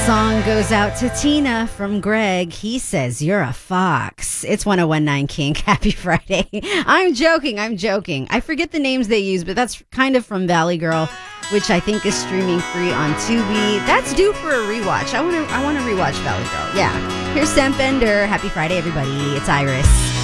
Song goes out to Tina from Greg. He says, "You're a fox." It's 1019 King. Happy Friday. I'm joking. I forget the names they use, but that's kind of from Valley Girl, which I think is streaming free on Tubi. That's due for a rewatch. I want to rewatch Valley Girl. Yeah. Here's Sam Bender. Happy Friday, everybody. It's Iris.